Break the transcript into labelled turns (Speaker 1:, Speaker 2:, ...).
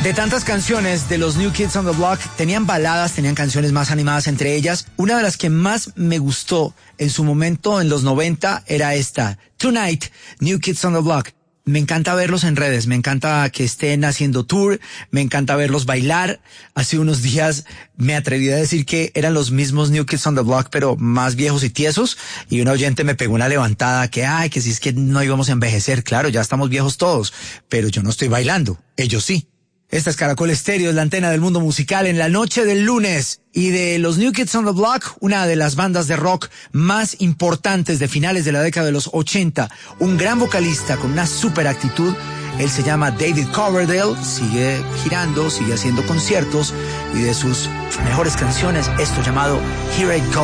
Speaker 1: De tantas canciones de los New Kids on the Block, tenían baladas, tenían canciones más animadas entre ellas. Una de las que más me gustó en su momento, en los 90, era esta, Tonight, New Kids on the Block. Me encanta verlos en redes, me encanta que estén haciendo tour, me encanta verlos bailar. Hace unos días me atreví a decir que eran los mismos New Kids on the Block, pero más viejos y tiesos, y un oyente me pegó una levantada que si es que no íbamos a envejecer. Claro, ya estamos viejos todos, pero yo no estoy bailando, ellos sí. Esta es Caracol Estéreo, es la antena del mundo musical en la noche del lunes. Y de los New Kids on the Block, una de las bandas de rock más importantes de finales de la década de los 80. Un gran vocalista con una super actitud. Él se llama David Coverdale, sigue girando, sigue haciendo conciertos. Y de sus mejores canciones, esto llamado Here I Go.